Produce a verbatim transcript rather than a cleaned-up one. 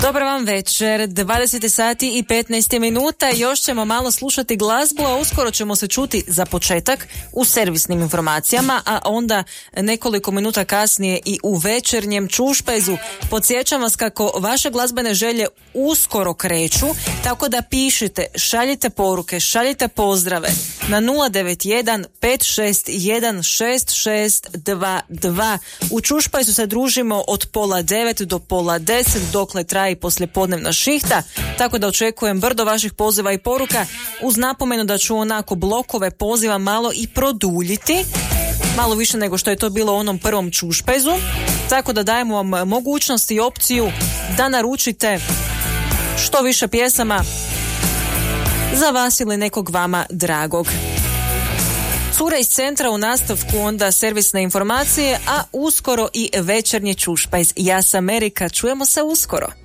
Dobar vam večer, dvadeset sati i petnaest minuta, još ćemo malo slušati glazbu, a uskoro ćemo se čuti za početak u servisnim informacijama, a onda nekoliko minuta kasnije i u večernjem čušpezu. Podsjećam vas kako vaše glazbene želje uskoro kreću, tako da pišite, šaljite poruke, šaljite pozdrave na nula devet jedan pet šest jedan šest šest dva dva. U čušpezu se družimo od pola devet do pola deset, dokle traje poslijepodnevna šihta, tako da očekujem brdo vaših poziva i poruka, uz napomenu da ću onako blokove poziva malo i produljiti, malo više nego što je to bilo u onom prvom čušpezu, tako da dajemo vam mogućnost i opciju da naručite što više pjesama za vas ili nekog vama dragog. Cure iz centra u nastavku, onda servisne informacije, a uskoro i večernji čušpajz. Ja sam Erika, čujemo se uskoro.